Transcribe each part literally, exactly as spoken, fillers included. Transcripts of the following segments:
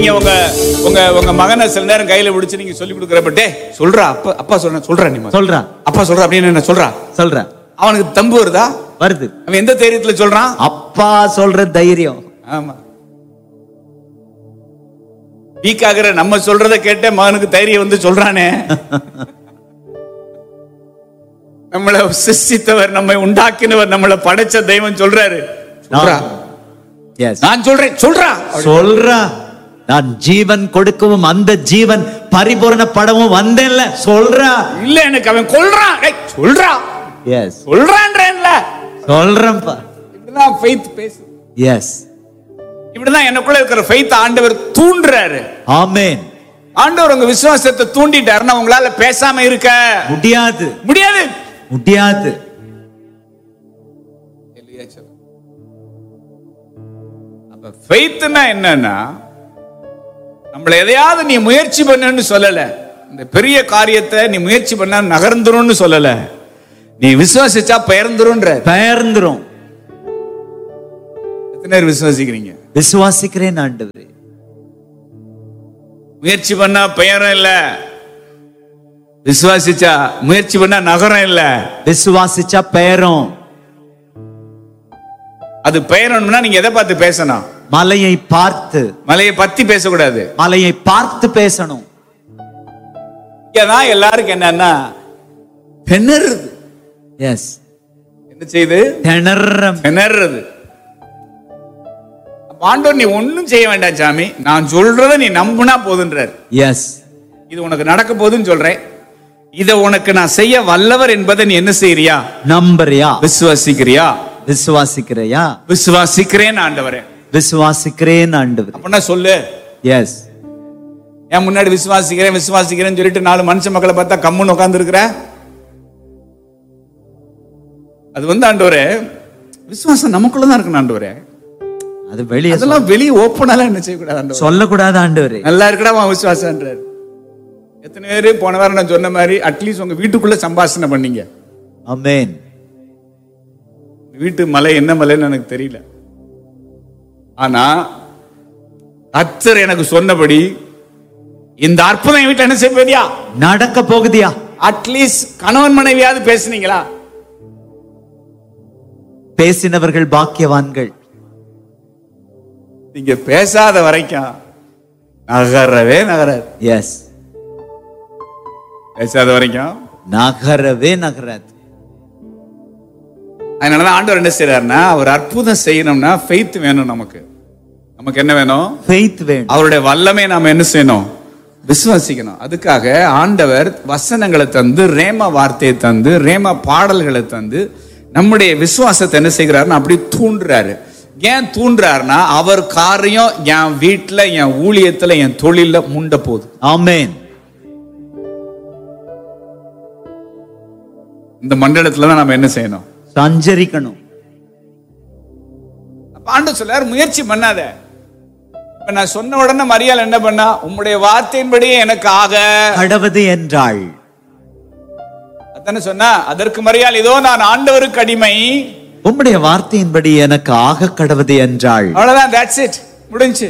நீங்க உங்க உங்க உங்க மகனை சில நேரம் கையில பிடிச்சு நீங்க சொல்லி கொடுக்கறப்பட்டே சொல்றா அப்பா அப்பா சொல்றேன் சொல்றா நீ சொல்றா அப்பா சொல்றா அப்படின்னு என்ன சொல்றா சொல்ற அவனுக்கு தம்பு வருதா? வருது. அவன் எந்த தைரியத்துல சொல்றான்? அப்பா சொல்ற தைரியம். ஆமா. வீக்காகிற நம்ம சொல்றத கேட்ட மகனுக்கு தைரியம் வந்து சொல்றானே. நம்மளை சிருஷ்டித்தவர், நம்மை உண்டாக்கினவர், நம்மளை படைச்ச தெய்வம் சொல்றாரு. சொல்றா நான் சொல்றேன் சொல்றா சொல்றா நான் ஜீவன் கொடுக்கவும் அந்த ஜீவன் பரிபூரணப்படவும் வந்தேன்ல சொல்றா. இல்ல எனக்கு அவன் கொல்றான். சொல்றா எஸ் சொல்றான்றேன்ல சொல்றேன்ப்பா. இப்படிதான் ஃபெய்த் பேசு. எஸ் இப்படிதான் எனக்குள்ள இருக்கிற ஃபெய்த் ஆண்டவர் தூண்டுறாரு. ஆமென். ஆண்டவர் உங்க விசுவாசத்தை தூண்டிட்டாருன்னா உங்களால பேசாம இருக்க முடியாது முடியாது முடியாது. அப்ப ஃபெய்த்னா என்னன்னா, நம்மள எதையாவது நீ முயற்சி பண்ணு சொல்லல, இந்த பெரிய காரியத்தை நீ முயற்சி பண்ண நகர்ந்துரும்னு சொல்லல, நீ விசுவாசிச்சா பெயர்ந்துரும்ன்ற. பெயர்ந்துரும். எத்தனை பேர் விசுவாசிக்கிறீங்க? விசுவாசிக்கிறேன் ஆண்டவரே. முயற்சி பண்ணா பெயரும் இல்ல, விசுவாசிச்சா முயற்சி பண்ணா நகரம் இல்ல. விசுவாசிச்சா பெயரும். அது பெயரணும்னா நீங்க எதை பார்த்து பேசணும்? மலையை பார்த்து. மலையை பத்தி பேசக்கூடாது, மலையை பார்த்து பேசணும். இங்கதான் எல்லாருக்கும் என்னன்னா திணறுது. எஸ் என்ன செய்யுது? திணறம் திணறுது. ஆண்டவர் நீ ஒன்னும் செய்ய வேண்டாம் சாமி, நான் சொல்றத நீ நம்புனா போதுன்றார். எஸ் இது உனக்கு நடக்க போகுதுன்னு சொல்றேன், இத உனக்கு நான் செய்ய வல்லவர் என்பதை நீ என்ன செய்யறியா? நம்புறியா? விசுவாசிக்கிறியா? விசுவாசிக்கிறியா? விசுவாசிக்கிறேன் ஆண்டவரே. விசுவாசிக்கிறேன் ஆண்டவரே. அப்படின்னா சொல்லு. எஸ் என் முன்னாடி விசுவாசிக்கிறேன் விசுவாசிக்கிறேன்னு சொல்லிட்டு நாலு மனுஷ மக்களை பார்த்தா கம்முன்னு உட்கார்ந்து இருக்கிற, அது வந்து ஆண்டவரே விசுவாசம் நமக்குள்ளதான் இருக்கணும் ஆண்டவரே. அது வெளியே, அதெல்லாம் வெளியே ஓப்பனால என்ன செய்யக்கூடாது, சொல்லக்கூடாது ஆண்டவரே. நல்லா இருக்கடா விசுவாசம்ன்றாரு. எத்தனை பேரு போன வாரம் நான் சொன்ன மாதிரி அட்லீஸ்ட் உங்க வீட்டுக்குள்ள சம்பாஷணை பண்ணீங்க? ஆமென். வீட்டு மலை என்ன மலைன்னு எனக்கு தெரியல, ஆனா கர்த்தர் எனக்கு சொன்னபடி இந்த அற்புதம் என் வீட்டுல என்ன செய்ய நடக்க போகுதியா? அட்லீஸ்ட் கணவன் மனைவியாவது பேசுனீங்களா? பேசினவர்கள் பாக்கியவான்கள். நீங்க பேசாத வரைக்கும் நகரவே நகராது. எஸ் பேசாத வரைக்கும் நகரவே நகராது. அதனாலதான் ஆண்டவர் என்ன செய்யறாருன்னா, அவர் அற்புதம் செய்யணும்னா ஃபெய்த் வேணும். நமக்கு நமக்கு என்ன வேணும்? ஃபெய்த் வேணும். அவருடைய வல்லமை நாம என்ன செய்யணும்? விசுவாசிக்கணும். அதுக்காக ஆண்டவர் வசனங்களை தந்து, ரேம வார்த்தையை தந்து, ரேம பாடல்களை தந்து நம்முடைய விசுவாசத்தை என்ன செய்கிறாருன்னா அப்படி தூண்டுறாரு. ஏன் தூண்டுறாருன்னா, அவர் காரியம் என் வீட்டுல, என் ஊழியத்துல, என் தொழில முண்ட போகுது. ஆமென். இந்த மண்டலத்துல தான் நாம என்ன செய்யணும்? சஞ்சரிக்கணும். ஆண்டவர் சொல்றாரு முயற்சி பண்ணாத. இப்ப நான் சொன்ன உடனே மரியாள் என்ன பண்ணா? உம்முடைய வார்த்தையின்படியே எனக்கு ஆக கடவுது என்றாள். அதானே சொன்னா. அதற்கு மரியாள், இதோ நான் ஆண்டவருக்கு அடிமை, உம்முடைய வார்த்தையின்படி எனக்கு ஆக கடவுது என்றாள். அவ்வளவுதான், that's it, முடிஞ்சு.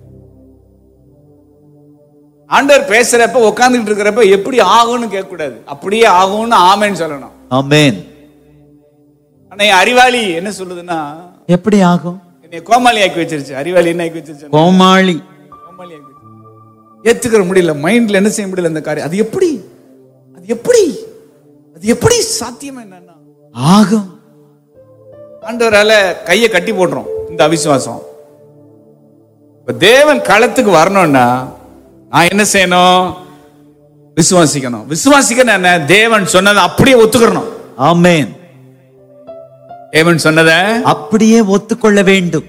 ஆண்டவர் பேசுறப்ப உட்கார்ந்துட்டு இருக்கிறப்ப எப்படி ஆகும்னு கேட்க கூடாது, அப்படியே ஆகும்னு ஆமென் சொல்லணும். ஆமென். ஆனா அறிவாளி என்ன சொல்லுதுன்னா, எப்படி ஆகும்? என்னை கோமாளி ஆக்கி வச்சிருச்சு. அறிவாளி என்ன ஆக்கி வச்சிருச்சு? கோமாளி. கோமாளி ஆக்கி ஏத்துக்கிற முடியல, மைண்ட்ல என்ன செய்ய முடியல அந்த காரியம். அது எப்படி அது எப்படி அது எப்படி சாத்தியமா என்னன்னா ஆகும்? ஆண்டவரால கையை கட்டி போடுறோம் இந்த அவிசுவாசம். இப்ப தேவன் களத்துக்கு வரணும்னா நான் என்ன செய்யணும்? விசுவாசிக்கணும். விசுவாசிக்கணும் என்ன? தேவன் சொன்னதை அப்படியே ஒத்துக்கணும். ஆமென். தேவன் சொன்னதை அப்படியே ஒத்துக்கொள்ள வேண்டும்.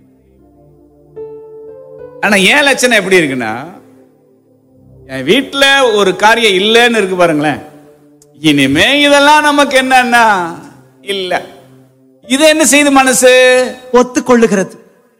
ஆனா ஏன் லட்சணம் எப்படி இருக்குன்னா, என் வீட்டுல ஒரு காரியம் இல்லைன்னு இருக்கு பாருங்களேன், இனிமே இதெல்லாம் நமக்கு என்னன்னா இல்ல. இது என்ன செய்து மனசு ஒத்துக்கொள்ளுகிறது.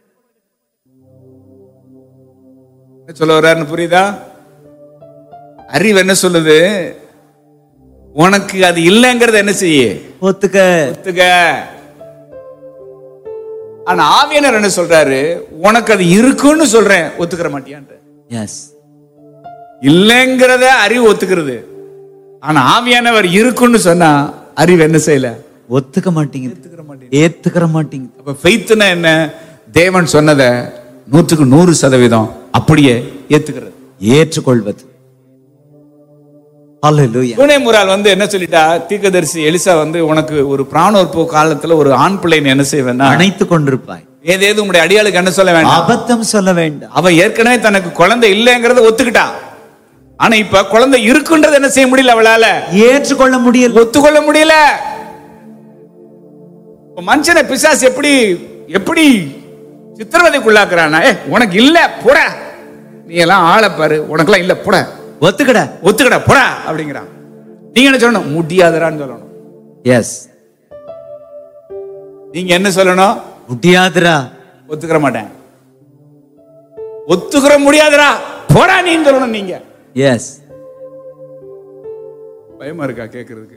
சொல்ல வர்றாருன்னு புரியுதா? அறிவு என்ன சொல்லுது? உனக்கு அது இல்லைங்கிறத என்ன செய்ய? ஒத்துக்க ஒத்துக்க. ஆனா ஆவியானவர் என்ன சொல்றாரு, உனக்கு அது இருக்குன்னு சொல்றேன், ஒத்துக்கிற மாட்டியான்ற. எஸ். இல்லைங்கிறத அறிவு ஒத்துக்கிறது. ஆனா ஆவியானவர் இருக்குன்னு சொன்னா அறிவு என்ன செய்யல, ஒத்துக்க மாட்டேங்குது, ஏத்துக்கிற மாட்டேங்குது. அப்ப ஃபெய்த்னா என்ன, தேவன் சொன்னதை நூற்றுக்கு நூறு சதவீதம் அப்படியே ஏத்துக்கிறது, ஏற்றுக்கொள்வது. ஹல்லேலூயா. பூனேமுரால் வந்து என்ன சொல்லிட்டா, தீர்க்கதரிசி எலிசா வந்து உனக்கு ஒரு பிராணோற்பு காலத்துல ஒரு ஆண் பிள்ளைன்னு என்ன செய்வேன்னா அணைத்து கொண்டிருப்பாய், ஏதேது உங்களுடைய அடியாளுக்கு என்ன சொல்ல வேண்டாம், அபத்தம் சொல்ல வேண்டாம். அவ ஏற்கனவே தனக்கு குழந்தை இல்லைங்கிறத ஒத்துக்கிட்டா. ஆனா இப்ப குழந்தை இருக்குன்றது என்ன செய்ய முடியல, அவளால ஏற்றுக்கொள்ள முடியல, ஒத்துக்கொள்ள முடியல. மனுஷனை பிசாசு எப்படி எப்படி சித்திரவதைக்குள்ளாக்குறானா, ஏ உனக்கு இல்ல போட, நீ எல்லாம் ஆள பாரு, உனக்கெல்லாம் இல்ல போட, ஒத்துக்கட ஒத்துக்கட போட அப்படிங்கிறான். நீங்க என்ன சொல்லணும், முடியாதரான்னு சொல்லணும். எஸ். நீங்க என்ன சொல்லணும், முடியாதுடா, ஒத்துக்கிற மாட்டேன், ஒத்துக்கிற முடியாதுடா போடா நீன்னு சொல்லணும். நீங்க எஸ். பயமா இருக்கா கேக்குறதுக்கு?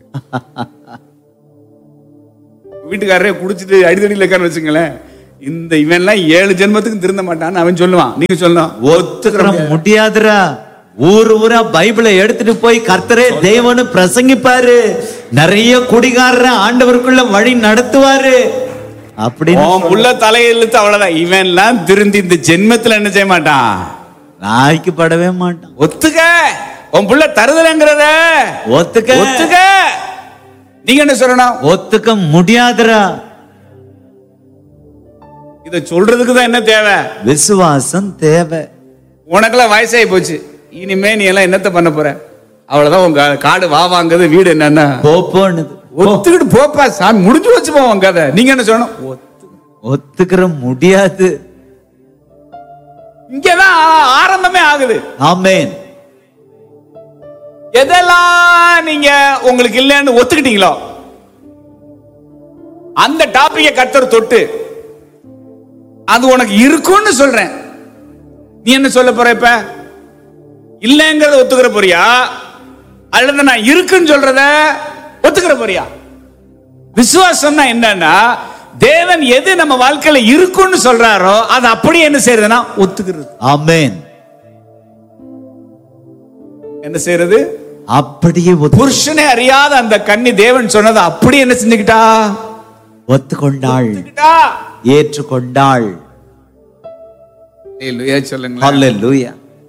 வீட்டுக்காரரே குடிச்சிட்டு அடிதடியில் இருக்கான்னு வச்சுங்களேன், இந்த இவன்லாம் ஏழு ஜென்மத்துக்கு திருந்த மாட்டான்னு அவன் சொல்லுவான். நீங்க சொல்லணும், ஒத்துக்கிற முடியாதுடா. ஊரு ஊரா பைபிளை எடுத்துட்டு போய் கர்த்தரே தேவனு பிரசங்கிப்பாரு, நிறைய குடிகாரர ஆண்டவருக்குள்ள வழி நடத்துவாரு அப்படின்னு உள்ள தலையெழுத்து. அவ்வளவுதான், இவன் எல்லாம் திருந்தி இந்த ஜென்மத்துல என்ன செய்ய மாட்டான், நாய்க்கு படவே மாட்டான். ஒத்துக்க, உன் புள்ள தருதலைங்கிறத ஒத்துக்க ஒத்துக்க. நீங்க என்ன சொல்லணும், ஒத்துக்க முடியாதுடா. இத சொல்றதுக்கு தான் என்ன தேவை, விசுவாசம் தேவை. உனக்கெல்லாம் வயசாகி போச்சு, இனிமே நீ எல்லாம் என்னத்த பண்ண போற, அவ்வளவுதான். உங்க காடு வா வாங்குது, வீடு என்னன்னா போப்போன்னுது, ஒத்துக்கிட்டு போப்பா சாமி, முடிஞ்சு வச்சு போவோம் கதை. நீங்க என்ன சொல்லணும், ஒத்துக்கிற முடியாது. இங்கதான் ஆரம்பமே ஆகுது. ஆமென். எதெல்லாம் நீங்க உங்களுக்கு இல்லைன்னு ஒத்துக்கிட்டீங்களோ அந்த டாபிக்கை கர்த்தர் தொட்டு அது உனக்கு இருக்குன்னு சொல்றேன், நீ என்ன சொல்ல போற, இப்ப இல்லைங்கிறத ஒத்துக்கிற போறியா, அல்லது நான் இருக்குன்னு சொல்றத ஒத்துக்கிற போறியா? விசுவாசம்னா என்னன்னா, தேவன் எது நம்ம வாழ்க்கையில இருக்குன்னு சொல்றாரோ அது அப்படியே என்ன செய்யறதுன்னா ஒத்துக்கிறது. ஆமென். என்ன செய்யறது, அப்படியே புருஷனே அறியாத அந்த கன்னி தேவன் சொன்னதை அப்படியே என்ன செஞ்சுக்கிட்டா, ஒத்துக்கொண்டாள், ஏற்றுக்கொண்டாள். சொல்லுங்க. ஹல்லேலூயா.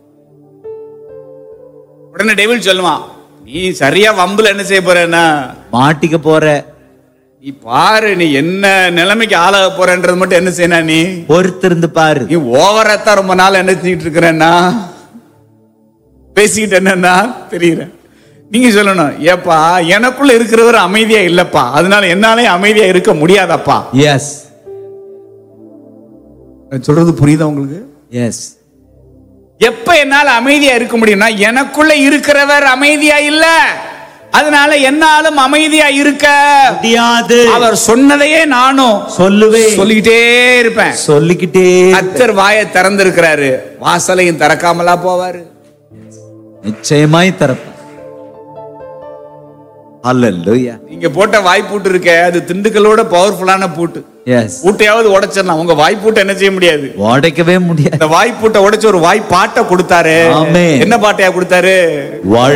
உடனே டேவிட் சொல்லுவான், நீ சரியா வம்புல என்ன செய்ய போறேன்னா மாட்டிக்க போற, நீ பாரு நீ என்ன நிலைமைக்கு ஆளாக போறன்றது மட்டும் என்ன செய்யணும், நீ பொறுத்திருந்து பாரு. நீ ஓவரத்தான் ரொம்ப நாள் என்ன செஞ்சுட்டு இருக்கிறேன்னா பேசிக்கிட்டு என்னன்னா தெரியுற. நீங்க சொல்லணும், ஏப்பா எனக்குள்ள இருக்கிறவர் அமைதியா இல்லப்பா, அதனால என்னாலே அமைதியா இருக்க முடியாதப்பா. எஸ். சொல்றது புரியுதா உங்களுக்கு? எஸ். எப்ப என்னால அமைதியா இருக்க முடியும்னா எனக்குள்ள இருக்கிறவர் அமைதியா இல்ல, அதனால என்னாலும் அமைதியா இருக்க முடியாது. அவர் சொன்னதையே நானும் சொல்லுவேன், சொல்லிக்கிட்டே இருப்பேன், சொல்லிக்கிட்டே. கர்த்தர் வாயை திறந்து இருக்கிறாரு, வாசலையும் திறக்காமலா போவாரு, நிச்சயமாய் திறப்பார். ஹல்லேலூயா. நீங்க போட்ட வாய்ப்பூட்டு இருக்க, அது திண்டுக்கலோட பவர்ஃபுல்லான பூட்டு. எஸ். பூட்டையாவது உடைச்சிடலாம், உங்க வாய்ப்பூட்டை என்ன செய்ய முடியாது, உடைக்கவே முடியாது. இந்த வாய்ப்பூட்டை உடைச்சு ஒரு வாய் பாட்டை கொடுத்தாரு. ஆமென். என்ன பாட்டையா கொடுத்தாரு?